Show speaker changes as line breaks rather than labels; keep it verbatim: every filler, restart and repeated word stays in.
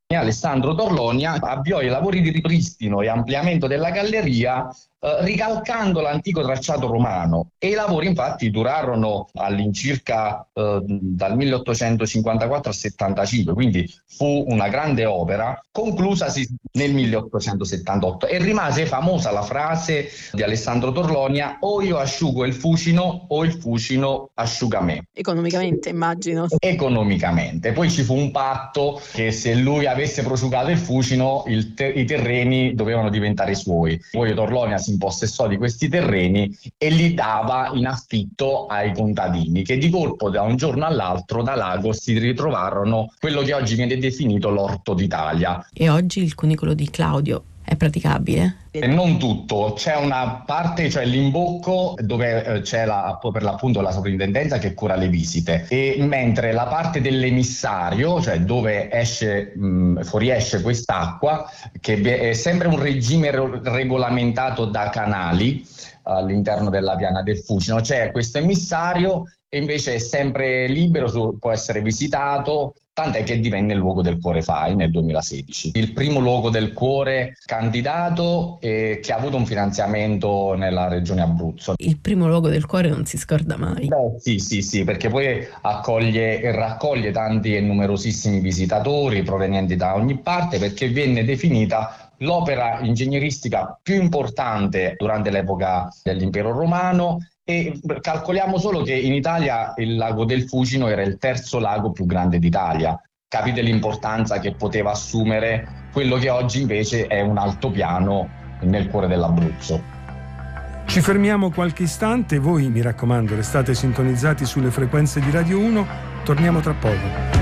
Alessandro Torlonia avviò i lavori di ripristino e ampliamento della galleria eh, ricalcando l'antico tracciato romano, e i lavori infatti durarono all'incirca eh, dal milleottocentocinquantaquattro al settantacinque, quindi fu una grande opera conclusasi nel milleottocentosettantotto, e rimase famosa la frase di Alessandro Torlonia: o io asciugo il fucino o il fucino asciuga me.
Economicamente, immagino.
Economicamente. Poi ci fu un patto che se lui avesse prosciugato il fucino, il te- i terreni dovevano diventare suoi. Poi Torlonia si impossessò di questi terreni e li dava in affitto ai contadini, che di colpo da un giorno all'altro da Lagos si ritrovarono quello che oggi viene definito l'orto d'Italia.
E oggi il cunicolo di Claudio è praticabile?
E non tutto, c'è una parte, cioè l'imbocco, dove eh, c'è la, per l'appunto la sovrintendenza che cura le visite, e mentre la parte dell'emissario, cioè dove esce mh, fuoriesce quest'acqua, che è sempre un regime re- regolamentato da canali all'interno della piana del Fucino, c'è questo emissario e invece è sempre libero, su, può essere visitato, tant'è che divenne il luogo del cuore F A I nel duemilasedici. Il primo luogo del cuore candidato e che ha avuto un finanziamento nella regione Abruzzo.
Il primo luogo del cuore non si scorda mai.
Beh, sì, sì, sì, perché poi accoglie e raccoglie tanti e numerosissimi visitatori provenienti da ogni parte, perché venne definita l'opera ingegneristica più importante durante l'epoca dell'Impero Romano. E calcoliamo solo che in Italia il lago del Fucino era il terzo lago più grande d'Italia. Capite l'importanza che poteva assumere quello che oggi invece è un altopiano nel cuore dell'Abruzzo.
Ci fermiamo qualche istante, voi mi raccomando restate sintonizzati sulle frequenze di Radio uno, torniamo tra poco.